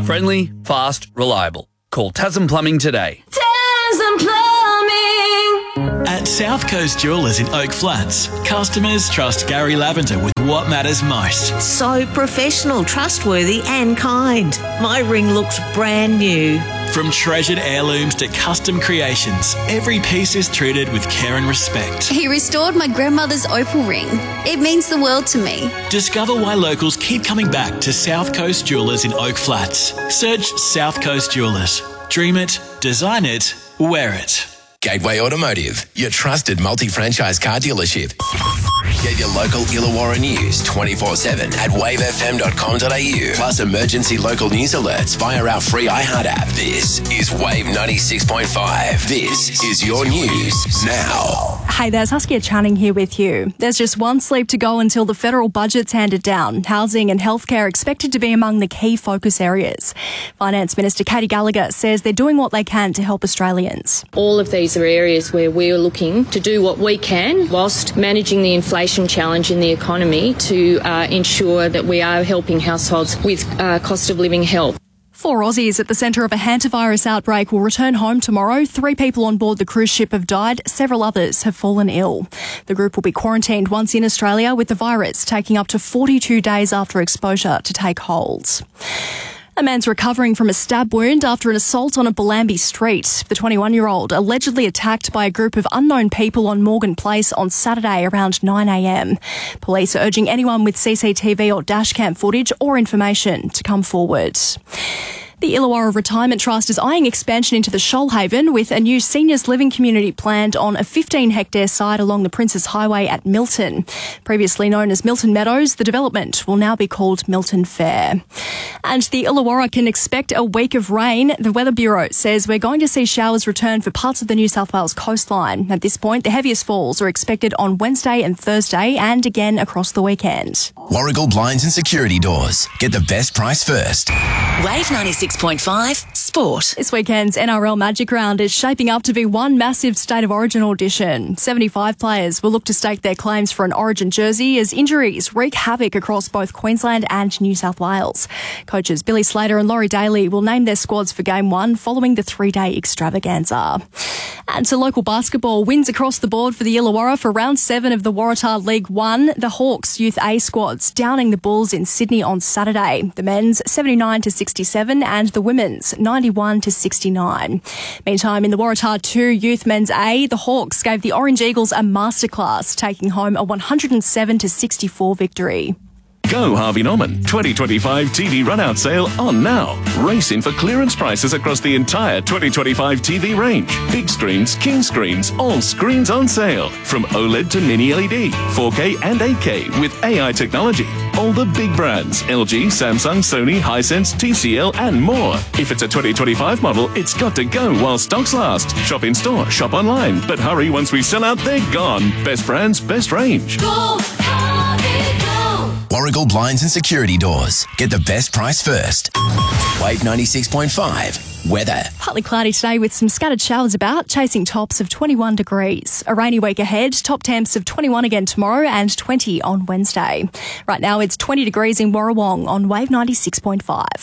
Friendly, fast, reliable. Call Tasman Plumbing today. Tasman Plumbing. At South Coast Jewellers in Oak Flats, customers trust Gary Lavender with what matters most. So professional, trustworthy and kind. My ring looks brand new. From treasured heirlooms to custom creations, every piece is treated with care and respect. He restored my grandmother's opal ring. It means the world to me. Discover why locals keep coming back to South Coast Jewellers in Oak Flats. Search South Coast Jewellers. Dream it, design it, wear it. Gateway Automotive, your trusted multi-franchise car dealership. Get your local Illawarra news 24/7 at wavefm.com.au. Plus emergency local news alerts via our free iHeart app. This is Wave 96.5. This is your news now. Hey there, Saskia Channing here with you. There's just one sleep to go until the federal budget's handed down. Housing and healthcare expected to be among the key focus areas. Finance Minister Katie Gallagher says they're doing what they can to help Australians. All of these are areas where we're looking to do what we can whilst managing the inflation challenge in the economy to ensure that we are helping households with cost of living help. 4 Aussies at the centre of a hantavirus outbreak will return home tomorrow. 3 people on board the cruise ship have died. Several others have fallen ill. The group will be quarantined once in Australia, with the virus taking up to 42 days after exposure to take hold. A man's recovering from a stab wound after an assault on a Bellambi street. The 21-year-old allegedly attacked by a group of unknown people on Morgan Place on Saturday around 9 a.m. Police are urging anyone with CCTV or dashcam footage or information to come forward. The Illawarra Retirement Trust is eyeing expansion into the Shoalhaven, with a new seniors living community planned on a 15-hectare site along the Princes Highway at Milton. Previously known as Milton Meadows, the development will now be called Milton Fair. And the Illawarra can expect a week of rain. The Weather Bureau says we're going to see showers return for parts of the New South Wales coastline. At this point, the heaviest falls are expected on Wednesday and Thursday and again across the weekend. Warragul Blinds and Security Doors. Get the best price first. Wave 96.5 Sport. This weekend's NRL Magic Round is shaping up to be one massive State of Origin audition. 75 players will look to stake their claims for an Origin jersey as injuries wreak havoc across both Queensland and New South Wales. Coaches Billy Slater and Laurie Daly will name their squads for Game 1 following the 3-day extravaganza. And to local basketball, wins across the board for the Illawarra for Round 7 of the Waratah League 1. The Hawks Youth A squads downing the Bulls in Sydney on Saturday. The men's 79-67 and the women's 91-69. Meantime, in the Waratah 2 Youth Men's A, the Hawks gave the Orange Eagles a masterclass, taking home a 107-64 victory. Go Harvey Norman 2025 TV run-out sale on now. Race in for clearance prices across the entire 2025 TV range. Big screens, king screens, all screens on sale. From OLED to mini LED, 4K and 8K with AI technology. All the big brands, LG, Samsung, Sony, Hisense, TCL and more. If it's a 2025 model, it's got to go while stocks last. Shop in store, shop online. But hurry, once we sell out, they're gone. Best brands, best range. Go, Harvey, go. Warragul Blinds and Security Doors. Get the best price first. Wave 96.5. Weather. Partly cloudy today with some scattered showers about, chasing tops of 21 degrees. A rainy week ahead, top temps of 21 again tomorrow and 20 on Wednesday. Right now it's 20 degrees in Warrawong on Wave 96.5.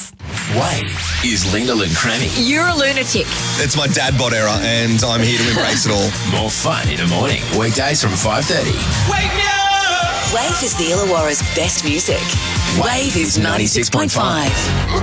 Wave is Linda and Cranny. You're a lunatic. It's my dad bod era and I'm here to embrace it all. More fun in the morning. Weekdays from 5:30. Wake me up! Wave is the Illawarra's best music. Wave is 96.5.